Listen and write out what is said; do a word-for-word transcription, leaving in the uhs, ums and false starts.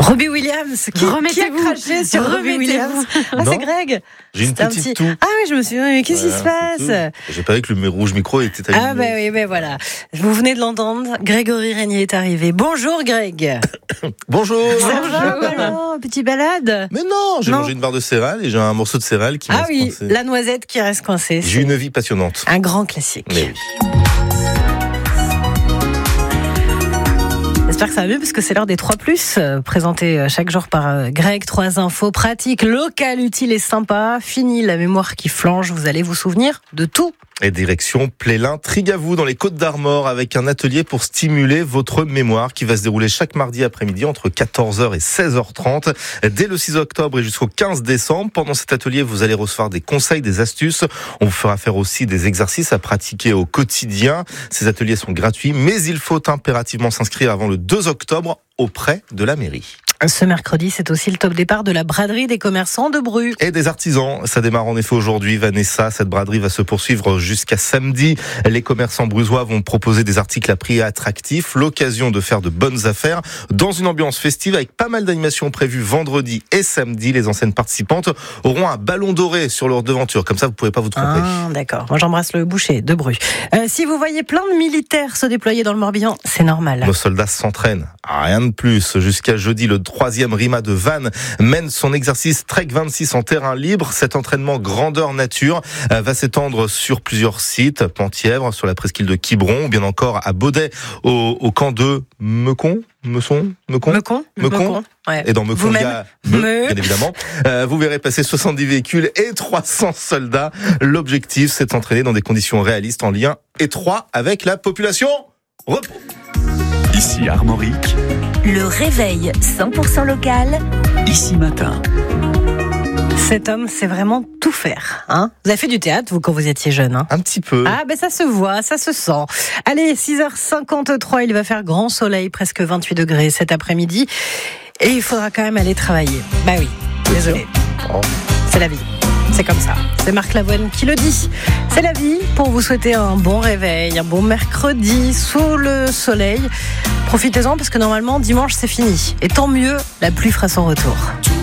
Robbie Williams, qui, qui a Remettez-vous. craché sur Robbie Remettez-vous. Williams. Ah, Non. c'est Greg. J'ai une C'est un petite petit- toux. Ah oui, je me suis dit, mais qu'est-ce qui se Voilà, c'est passe? tout. J'ai pas vu que le rouge micro était allumé. Ah bah oui, ben voilà. Vous venez de l'entendre, Grégory Régnier est arrivé. Bonjour Greg. Bonjour. Ça va, alors, petit balade? Mais non, j'ai Non. mangé une barre de céréales et j'ai un morceau de céréales qui Ah reste oui, coincé. la noisette qui reste coincée. J'ai eu une vie passionnante. Un grand classique. Mais oui. J'espère que ça va mieux parce que c'est l'heure des trois plus, euh, présentés euh, chaque jour par euh, Greg. Trois infos pratiques, locales, utiles et sympas. Fini la mémoire qui flanche, vous allez vous souvenir de tout. Et direction Plélin, Trigavou dans les Côtes d'Armor avec un atelier pour stimuler votre mémoire qui va se dérouler chaque mardi après-midi entre quatorze heures et seize heures trente dès le six octobre et jusqu'au quinze décembre. Pendant cet atelier, vous allez recevoir des conseils, des astuces. On vous fera faire aussi des exercices à pratiquer au quotidien. Ces ateliers sont gratuits, mais il faut impérativement s'inscrire avant le deux octobre auprès de la mairie. Ce mercredi, c'est aussi le top départ de la braderie des commerçants de Bru. Et des artisans. Ça démarre en effet aujourd'hui, Vanessa. Cette braderie va se poursuivre jusqu'à samedi. Les commerçants brusois vont proposer des articles à prix attractif. L'occasion de faire de bonnes affaires dans une ambiance festive avec pas mal d'animations prévues vendredi et samedi. Les enseignes participantes auront un ballon doré sur leur devanture. Comme ça, vous ne pouvez pas vous tromper. Ah, d'accord. Moi, j'embrasse le boucher de Bru. Euh, si vous voyez plein de militaires se déployer dans le Morbihan, c'est normal. Nos soldats s'entraînent. Rien de plus. Jusqu'à jeudi, le troisième RIMA de Vannes mène son exercice Trek vingt-six en terrain libre. Cet entraînement grandeur nature euh, va s'étendre sur plusieurs sites. Penthièvre, sur la presqu'île de Quiberon, ou bien encore à Baudet, au, au camp de Meucon, Meusson, Meucon. Meucon, Meucon. Ouais. Et dans Meucon, il y a Meux, Meux. bien évidemment. Euh, vous verrez passer soixante-dix véhicules et trois cents soldats. L'objectif, c'est de s'entraîner dans des conditions réalistes en lien étroit avec la population. Repos. Ici Armorique, Le réveil cent pour cent local. ici matin. Cet homme sait vraiment tout faire. Hein, vous avez fait du théâtre, vous, quand vous étiez jeune, hein? Un petit peu. Ah ben ça se voit, ça se sent. Allez, six heures cinquante-trois, il va faire grand soleil, presque vingt-huit degrés cet après-midi. Et il faudra quand même aller travailler. Bah oui, désolé. Oh. C'est la vie. C'est comme ça. C'est Marc Lavoine qui le dit. C'est la vie pour vous souhaiter un bon réveil, un bon mercredi sous le soleil. Profitez-en parce que normalement dimanche c'est fini. Et tant mieux, la pluie fera son retour.